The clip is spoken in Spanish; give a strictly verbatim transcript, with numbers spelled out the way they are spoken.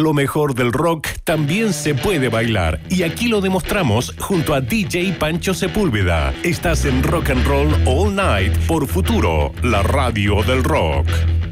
Lo mejor del rock también se puede bailar y aquí lo demostramos junto a D J Pancho Sepúlveda. Estás en Rock and Roll All Night por Futuro, la radio del rock.